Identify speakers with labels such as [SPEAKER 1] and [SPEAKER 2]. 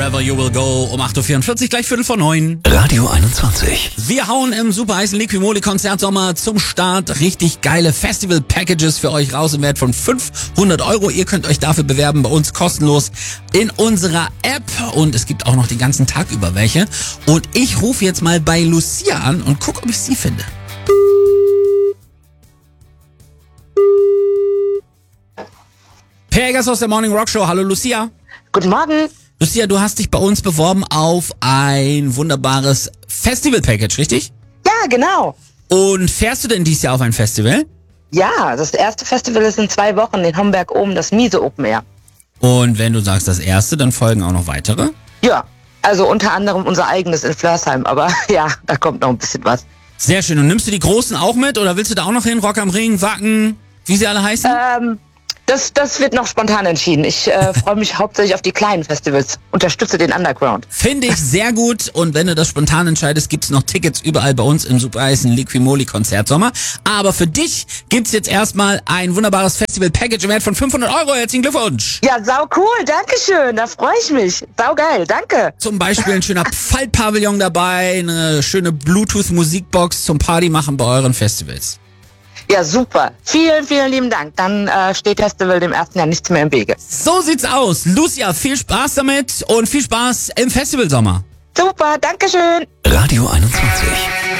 [SPEAKER 1] Wherever You Will Go um 8.44 Uhr, gleich 8:45.
[SPEAKER 2] Radio 21.
[SPEAKER 1] Wir hauen im super heißen Liquimoli Konzertsommer zum Start richtig geile Festival-Packages für euch raus im Wert von 500 Euro. Ihr könnt euch dafür bewerben, bei uns kostenlos in unserer App. Und es gibt auch noch den ganzen Tag über welche. Und ich rufe jetzt mal bei Lucia an und gucke, ob ich sie finde. Pegas aus der Morning Rock Show. Hallo Lucia.
[SPEAKER 3] Guten Morgen.
[SPEAKER 1] Lucia, du hast dich bei uns beworben auf ein wunderbares Festival-Package, richtig?
[SPEAKER 3] Ja, genau.
[SPEAKER 1] Und fährst du denn dieses Jahr auf ein Festival?
[SPEAKER 3] Ja, das erste Festival ist in 2 Wochen in Homberg oben, das Miese Open Air.
[SPEAKER 1] Und wenn du sagst das erste, dann folgen auch noch weitere?
[SPEAKER 3] Ja, also unter anderem unser eigenes in Flörsheim, aber ja, da kommt noch ein bisschen was.
[SPEAKER 1] Sehr schön. Und nimmst du die Großen auch mit oder willst du da auch noch hin? Rock am Ring, Wacken, wie sie alle heißen?
[SPEAKER 3] Das wird noch spontan entschieden. Ich freue mich hauptsächlich auf die kleinen Festivals. Unterstütze den Underground.
[SPEAKER 1] Finde ich sehr gut. Und wenn du das spontan entscheidest, gibt's noch Tickets überall bei uns im super heißen Liquimoli Konzertsommer. Aber für dich gibt's jetzt erstmal ein wunderbares Festival-Package im Wert von 500 Euro. Herzlichen Glückwunsch.
[SPEAKER 3] Ja, sau cool. Dankeschön. Da freue ich mich. Sau geil. Danke.
[SPEAKER 1] Zum Beispiel ein schöner Faltpavillon dabei, eine schöne Bluetooth-Musikbox zum Party machen bei euren Festivals.
[SPEAKER 3] Ja, super. Vielen, vielen lieben Dank. Dann steht Festival dem ersten Jahr nichts mehr im Wege.
[SPEAKER 1] So sieht's aus. Lucia, viel Spaß damit und viel Spaß im Festivalsommer.
[SPEAKER 3] Super. Dankeschön.
[SPEAKER 2] Radio 21.